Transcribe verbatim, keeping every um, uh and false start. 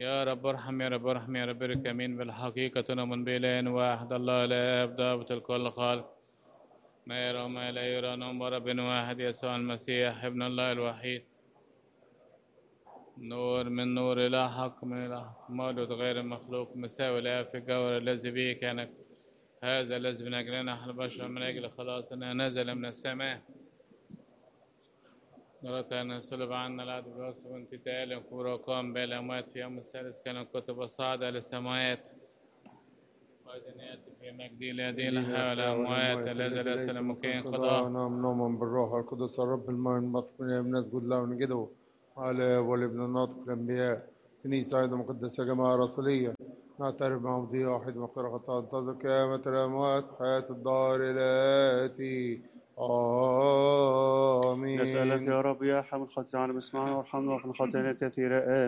يا رب ارحم يا رب ارحم يا رب ارك امين. بالحقيقة نؤمن بإله واحد الله الآب ضابط الكل خالق ما يرى وما لا يرى، نؤمن برب واحد يسوع المسيح ابن الله الوحيد، نور من نور إلى حق من إلى حق، مولود غير مخلوق، مساوي الآب في الجوهر، الذي به كانت هذا الذي من أجلنا نحن البشر من أجل خلاصنا نزل من السماء، نرى أن صلب عنا العدل بالوصف وانتتال كبر وقام بين الأموات في يوم الثالث، كان الكتب الصاعدة للسماوات وأيضا يأتي في مجدي ليدين الحياة والأموات الذي ليس له مكان قضاء. نعم نؤمن بالروح القدس الرب الماء المنطق من الاب نسجد له ونجده على والابن الناطق الانبياء كنيسه ايضا مقدسه جماعه رسوليه نعترف بموضوع واحد مغفره خطايا انتظر قيامه الاموات حياه الدار الاتي امين. نسألك يا رب يا حمل خطيئة اسمعنا وارحمنا وارحم خطايانا كثيرة.